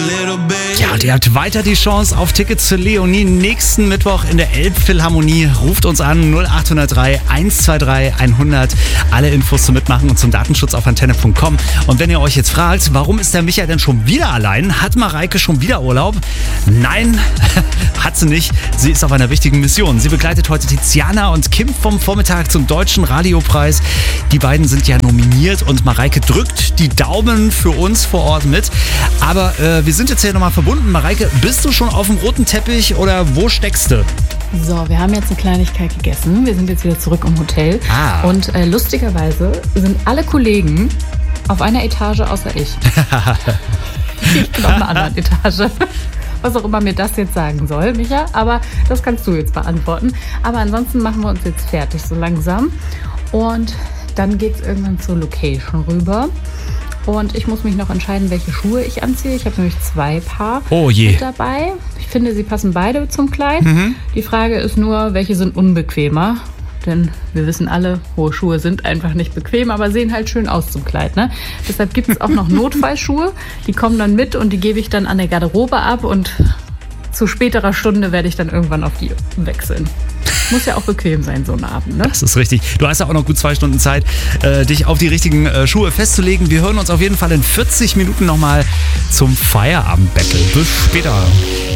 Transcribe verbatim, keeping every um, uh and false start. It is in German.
Ja, und ihr habt weiter die Chance auf Tickets für Leonie nächsten Mittwoch in der Elbphilharmonie. Ruft uns an null acht null drei eins zwei drei hundert. Alle Infos zum Mitmachen und zum Datenschutz auf antenne punkt com. Und wenn ihr euch jetzt fragt, warum ist der Micha denn schon wieder allein? Hat Mareike schon wieder Urlaub? Nein, hat sie nicht. Sie ist auf einer wichtigen Mission. Sie begleitet heute Tiziana und Kim vom Vormittag zum Deutschen Radiopreis. Die beiden sind ja nominiert und Mareike drückt die Daumen für uns vor Ort mit. Aber äh, wir sind jetzt hier nochmal verbunden. Mareike, bist du schon auf dem roten Teppich oder wo steckst du? So, wir haben jetzt eine Kleinigkeit gegessen. Wir sind jetzt wieder zurück im Hotel. Ah. Und äh, lustigerweise sind alle Kollegen auf einer Etage außer ich. Ich bin auf einer anderen Etage. Was auch immer mir das jetzt sagen soll, Micha. Aber das kannst du jetzt beantworten. Aber ansonsten machen wir uns jetzt fertig so langsam. Und dann geht es irgendwann zur Location rüber. Und ich muss mich noch entscheiden, welche Schuhe ich anziehe. Ich habe nämlich zwei Paar oh je. mit dabei. Ich finde, sie passen beide zum Kleid. Mhm. Die Frage ist nur, welche sind unbequemer? Denn wir wissen alle, hohe Schuhe sind einfach nicht bequem, aber sehen halt schön aus zum Kleid. Ne? Deshalb gibt es auch noch Notfallschuhe. Die kommen dann mit und die gebe ich dann an der Garderobe ab. Und zu späterer Stunde werde ich dann irgendwann auf die wechseln. Muss ja auch bequem sein, so ein Abend, ne? Das ist richtig. Du hast ja auch noch gut zwei Stunden Zeit, äh, dich auf die richtigen äh, Schuhe festzulegen. Wir hören uns auf jeden Fall in vierzig Minuten nochmal zum Feierabend-Battle. Bis später.